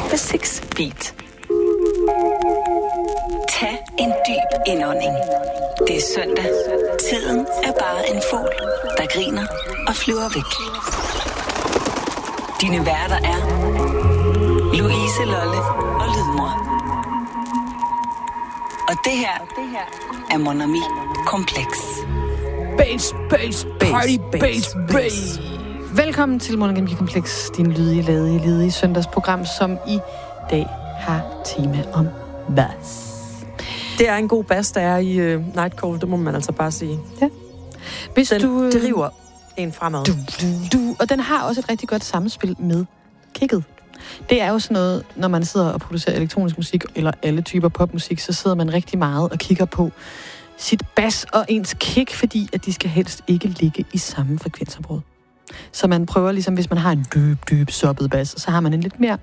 The Six Beat. Tag en dyb indånding. Det er søndag. Tiden er bare en fugl, der griner og flyver væk. Dine værter er Louise Lolle og Lydmor. Og det her er Mon Ami Kompleks. Bass, party, bass. Velkommen til Mon Ami Kompleks, din ledige søndagsprogram, som i dag har tema om bass. Det er en god bass, der er i Nightcall, det må man altså bare sige. Ja. Hvis det river en fremad. Og den har også et rigtig godt samspil med kicket. Det er jo sådan noget, når man sidder og producerer elektronisk musik, eller alle typer popmusik, så sidder man rigtig meget og kigger på sit bass og ens kick, fordi at de skal helst ikke ligge i samme frekvensområde. Så man prøver ligesom, hvis man har en dyb soppet bass, så har man en lidt mere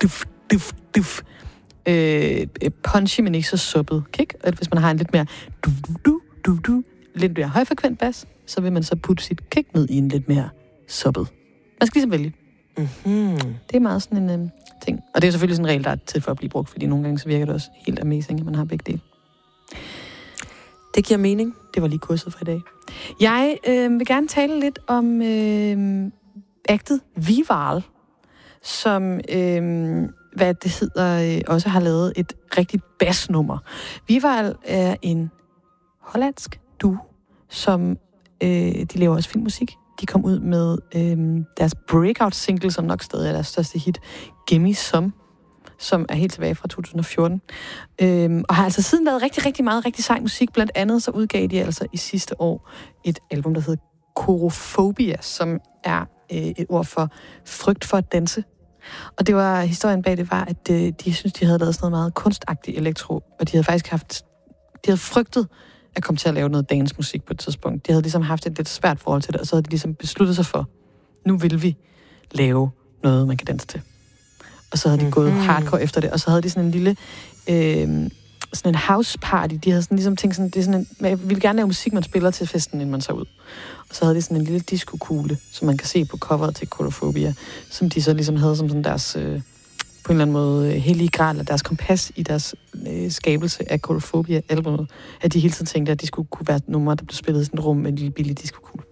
punchy, men ikke så soppet kick. Og hvis man har en lidt mere lidt mere højfrekvent bass, så vil man så putte sit kick ned i en lidt mere soppet. Man skal ligesom vælge. Mm-hmm. Det er meget sådan en ting. Og det er selvfølgelig sådan en regel, der er til for at blive brugt, fordi nogle gange så virker det også helt amazing, at man har begge dele. Det giver mening. Det var lige kurset for i dag. Jeg vil gerne tale lidt om actet Vival, som hvad det hedder, også har lavet et rigtig bassnummer. Vival er en hollandsk duo, som de laver også filmmusik. De kom ud med deres breakout-single, som nok stadig er deres største hit, Gimme Some, som er helt tilbage fra 2014. Og har altså siden lavet rigtig meget rigtig sej musik. Blandt andet så udgav de altså i sidste år et album, der hedder Chorophobia, som er et ord for frygt for at danse. Og det var, historien bag det var, at de synes, de havde lavet sådan noget meget kunstagtigt elektro, og de havde faktisk de havde frygtet at komme til at lave noget dancemusik på et tidspunkt. De havde ligesom haft et lidt svært forhold til det, og så havde de ligesom besluttet sig for, nu vil vi lave noget, man kan danse til. Og så havde de gået hardcore efter det, og så havde de sådan en lille sådan en house party. De havde sådan ligesom tænkt sådan, det er sådan en, man ville gerne lave musik, man spiller til festen, inden man tager ud. Og så havde de sådan en lille diskokugle, som man kan se på coveret til Chorophobia, som de så ligesom havde som sådan deres, på en eller anden måde, hellige gral, og deres kompas i deres skabelse af Chorophobia-albumet, at de hele tiden tænkte, at de skulle kunne være numre, der blev spillet i sådan et rum med en lille billig diskokugle.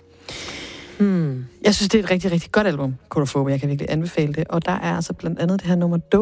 Jeg synes, det er et rigtig godt album, Chorophobia. Jeg kan virkelig anbefale det. Og der er altså blandt andet det her nummer